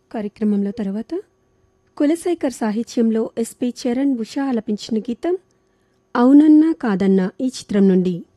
కార్యక్రమంలో తర్వాత కులశేఖర్ సాహిత్యంలో ఎస్పి చరణ్ ఉషా ఆలపించిన గీతం అవునన్నా కాదన్నా ఈ చిత్రం నుండి.